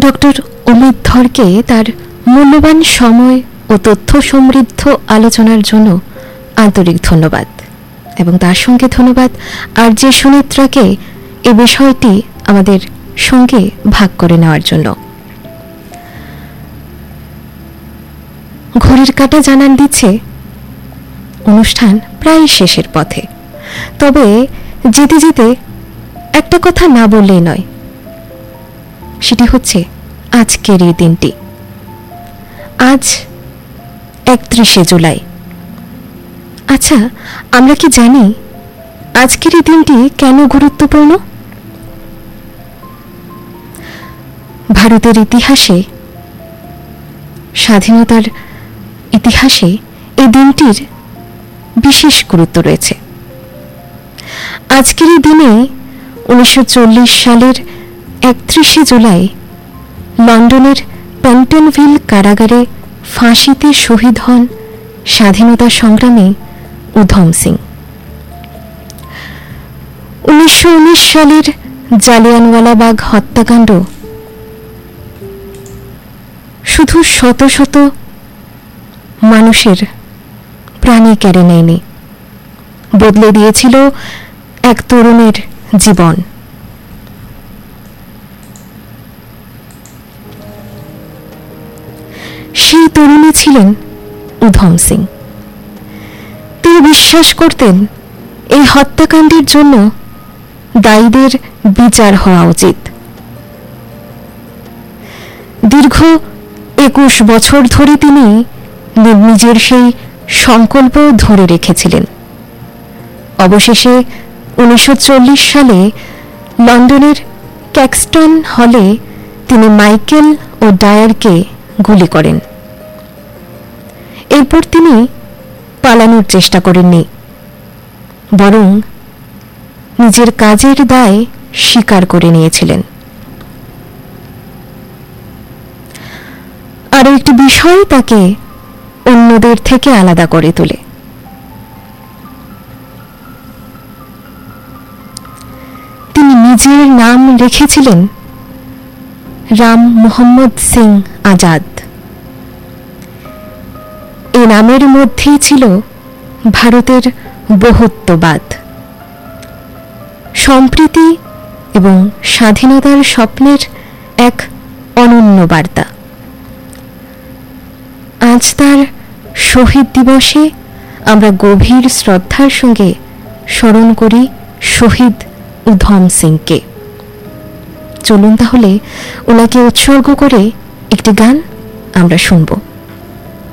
Doctor Amit ধরকে তার মূল্যবান সময় ও তথ্য সমৃদ্ধ আলোচনার জন্য আন্তরিক ধন্যবাদ, এবং তার সঙ্গে ধন্যবাদ আর.জে. সুনেত্রাকে এ বিষয়টি আমাদের সঙ্গে ভাগ করে নেওয়ার জন্য। ঘড়ির কাঁটা জানান দিচ্ছে অনুষ্ঠান প্রায় শেষের পথে, তবে যেতে যেতে একটা কথা না বললেই নয়, সেটি হচ্ছে আজকের এই দিনটি। আজ 31শে জুলাই। আচ্ছা, আমরা কি জানি আজকের এই দিনটি কেন গুরুত্বপূর্ণ? ভারতের ইতিহাসে, স্বাধীনতার ইতিহাসে এই দিনটির বিশেষ গুরুত্ব রয়েছে। আজকের এই দিনে 1940 সালের 31শে জুলাই লন্ডনের পেন্টনভিল কারাগারে ফাঁসিতে শহীদ হন স্বাধীনতা সংগ্রামী উধম সিং। 1919 সালের জালিয়ানওয়ালাবাগ হত্যাকাণ্ড শুধু শত শত মানুষের প্রাণী কেড়ে নেয়নি, বদলে দিয়েছিল এক তরুণের জীবন। সেই তরুণী ছিলেন উধম সিং। তিনি বিশ্বাস করতেন এই হত্যাকাণ্ডের জন্য দায়ীদের বিচার হওয়া উচিত। দীর্ঘ 21 বছর ধরে তিনি নিজের সেই সংকল্প ধরে রেখেছিলেন। অবশেষে 1940 সালে লন্ডনের ক্যাক্সটন হলে তিনি মাইকেল ও ডায়ারকে গুলি করেন। এরপর তিনি পালানোর চেষ্টা করেননি, বরং নিজের কাজের দায় স্বীকার করে নিয়েছিলেন। আরও একটি বিষয় তাকে অন্যদের থেকে আলাদা করে তোলে। তিনি নিজের নাম রেখেছিলেন রাম মোহাম্মদ সিং আজাদ। এ নামের মধ্যেই ছিল ভারতের বহুত্ববাদ, সম্প্রীতি এবং স্বাধীনতার স্বপ্নের এক অনন্য বার্তা। আজ তার শহীদ দিবসে আমরা গভীর শ্রদ্ধার সঙ্গে স্মরণ করি শহীদ উধম সিংকে। চলুন তাহলে ওনাকে উৎসর্গ করে একটি গান আমরা শুনব।